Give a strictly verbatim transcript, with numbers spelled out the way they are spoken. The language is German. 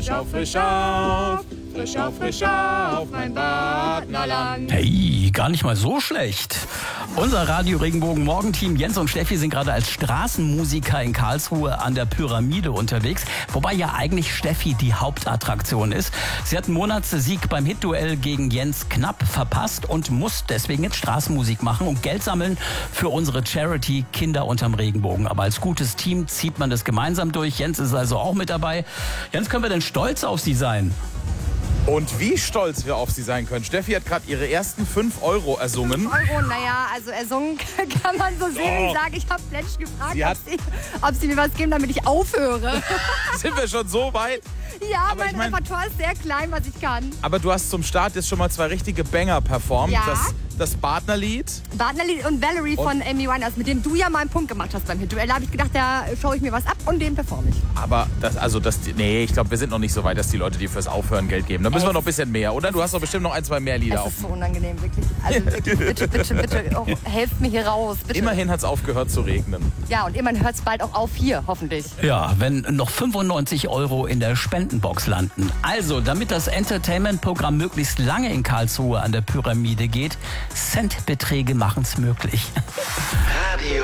Frisch auf, frisch auf, frisch auf, frisch auf, mein Badnerland. Hey, gar nicht mal so schlecht. Unser Radio Regenbogen Morgenteam Jens und Steffi sind gerade als Straßenmusiker in Karlsruhe an der Pyramide unterwegs. Wobei ja eigentlich Steffi die Hauptattraktion ist. Sie hat einen Monatssieg beim Hitduell gegen Jens knapp verpasst und muss deswegen jetzt Straßenmusik machen und Geld sammeln für unsere Charity Kinder unterm Regenbogen. Aber als gutes Team zieht man das gemeinsam durch. Jens ist also auch mit dabei. Jens, können wir denn stolz auf Sie sein? Und wie stolz wir auf sie sein können. Steffi hat gerade ihre ersten fünf Euro ersungen. fünf Euro, naja, also ersungen kann man so sehen. Oh. Ich sage, ich habe Fletch gefragt, Sie ob hat- sie, ob sie mir was geben, damit ich aufhöre. Sind wir schon so weit? Ja, Aber mein ich mein- Repertoire ist sehr klein, was ich kann. Aber du hast zum Start jetzt schon mal zwei richtige Banger performt. Ja. Das, das Badnerlied. Badnerlied und Valerie von Amy Winehouse, mit dem du ja mal einen Punkt gemacht hast beim Hitduell. Da habe ich gedacht, da schaue ich mir was ab und den performe ich. Aber das, also das, nee, ich glaube, wir sind noch nicht so weit, dass die Leute dir fürs Aufhören Geld geben. Da müssen wir noch ein bisschen mehr, oder? Du hast doch bestimmt noch ein, zwei mehr Lieder Es auf. ist so unangenehm, wirklich. Also wirklich, bitte, bitte, bitte, oh, helft mir hier raus, bitte. Immerhin hat es aufgehört zu regnen. Ja, und immerhin hört es bald auch auf hier, hoffentlich. Ja, wenn noch fünfundneunzig Euro in der Spendenbox landen. Also, damit das Entertainment-Programm möglichst lange in Karlsruhe an der Pyramide geht, Centbeträge machen's möglich. Radio